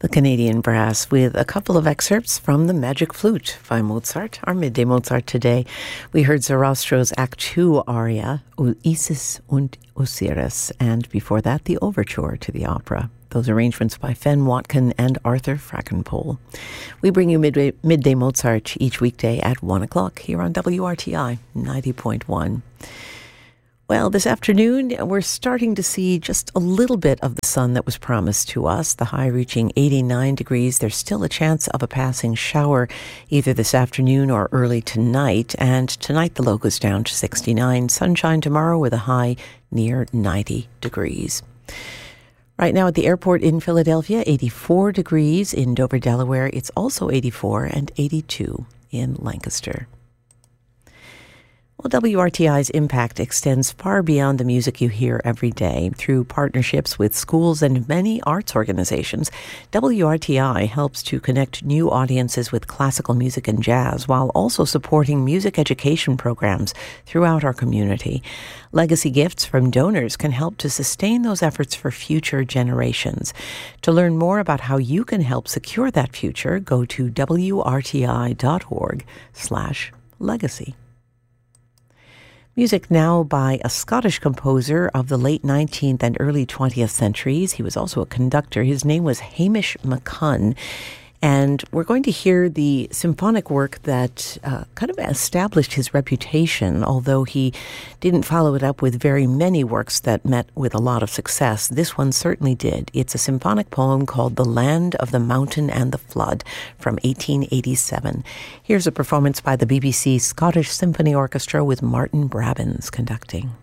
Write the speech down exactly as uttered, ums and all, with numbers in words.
The Canadian Brass with a couple of excerpts from The Magic Flute by Mozart, our Midday Mozart today. We heard Sarastro's Act two aria, Isis und Osiris, and before that, the overture to the opera. Those arrangements by Fen Watkin and Arthur Frackenpole. We bring you Midday, Midday Mozart each weekday at one o'clock here on W R T I ninety point one. Well, this afternoon, we're starting to see just a little bit of the sun that was promised to us, the high reaching eighty-nine degrees. There's still a chance of a passing shower either this afternoon or early tonight. And tonight, the low goes down to sixty-nine. Sunshine tomorrow with a high near ninety degrees. Right now at the airport in Philadelphia, eighty-four degrees. In Dover, Delaware, it's also eighty-four, and eighty-two in Lancaster. Well, W R T I's impact extends far beyond the music you hear every day. Through partnerships with schools and many arts organizations, W R T I helps to connect new audiences with classical music and jazz while also supporting music education programs throughout our community. Legacy gifts from donors can help to sustain those efforts for future generations. To learn more about how you can help secure that future, go to wrti.org slash legacy. Music now by a Scottish composer of the late nineteenth and early twentieth centuries. He was also a conductor. His name was Hamish McCunn. And we're going to hear the symphonic work that uh, kind of established his reputation, although he didn't follow it up with very many works that met with a lot of success. This one certainly did. It's a symphonic poem called The Land of the Mountain and the Flood from eighteen eighty-seven. Here's a performance by the B B C Scottish Symphony Orchestra with Martin Brabbins conducting.